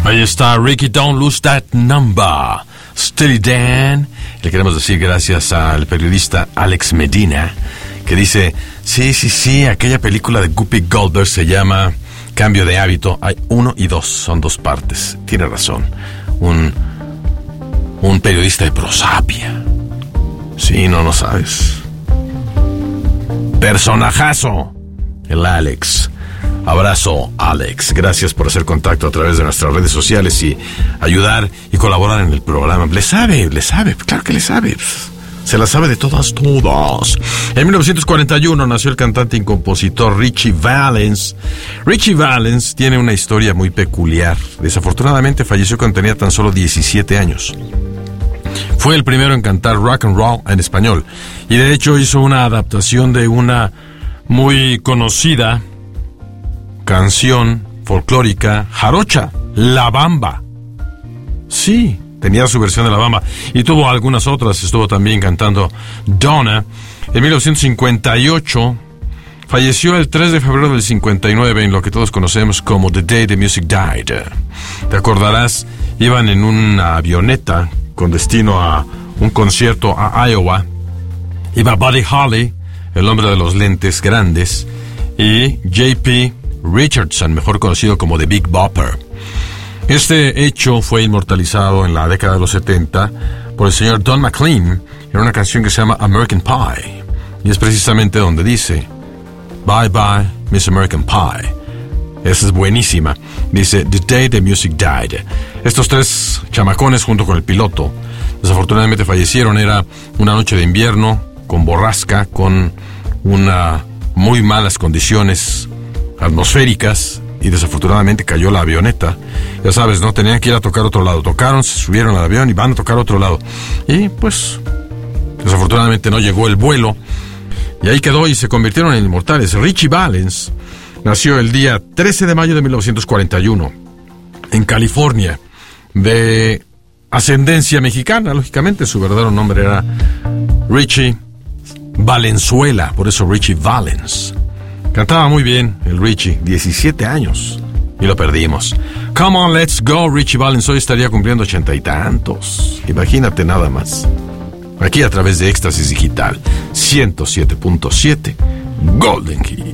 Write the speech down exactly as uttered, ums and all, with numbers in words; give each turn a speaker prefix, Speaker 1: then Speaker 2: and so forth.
Speaker 1: Ahí está Ricky, Don't Lose That Number. Steely Dan. Le queremos decir gracias al periodista Alex Medina, que dice, sí, sí, sí, aquella película de Whoopi Goldberg se llama Cambio de Hábito. Hay uno y dos, son dos partes. Tiene razón. Un, un periodista de prosapia. Sí, no, no sabes. Personajazo, el Alex. Abrazo, Alex. Gracias por hacer contacto a través de nuestras redes sociales y ayudar y colaborar en el programa. Le sabe, le sabe, claro que le sabe. Se la sabe de todas, todas. En mil novecientos cuarenta y uno nació el cantante y compositor Ritchie Valens. Ritchie Valens tiene una historia muy peculiar. Desafortunadamente falleció cuando tenía tan solo diecisiete años. Fue el primero en cantar rock and roll en español. Y de hecho hizo una adaptación de una muy conocida canción folclórica jarocha, La Bamba. Sí, tenía su versión de La Bamba. Y tuvo algunas otras. Estuvo también cantando Donna. En mil novecientos cincuenta y ocho falleció el tres de febrero del cincuenta y nueve en lo que todos conocemos como The Day the Music Died. Te acordarás, iban en una avioneta con destino a un concierto a Iowa. Iba Buddy Holly, el hombre de los lentes grandes, y J P Richardson, mejor conocido como The Big Bopper. Este hecho fue inmortalizado en la década de los setenta por el señor Don McLean en una canción que se llama American Pie, y es precisamente donde dice Bye bye Miss American Pie. Esa es buenísima. Dice The Day the Music Died. Estos tres chamacones junto con el piloto desafortunadamente fallecieron. Era una noche de invierno con borrasca, con una muy malas condiciones atmosféricas, y desafortunadamente cayó la avioneta. Ya sabes, no tenían que ir a tocar otro lado. Tocaron, se subieron al avión y van a tocar otro lado. Y pues desafortunadamente no llegó el vuelo, y ahí quedó y se convirtieron en inmortales. Ritchie Valens nació el día trece de mayo de mil novecientos cuarenta y uno en California, de ascendencia mexicana. Lógicamente su verdadero nombre era Ritchie Valenzuela, por eso Ritchie Valens. Cantaba muy bien el Ritchie, diecisiete años, y lo perdimos. Come on, let's go, Ritchie Valens. Hoy estaría cumpliendo ochenta y tantos. Imagínate nada más. Aquí a través de Éxtasis Digital ciento siete punto siete Golden Key.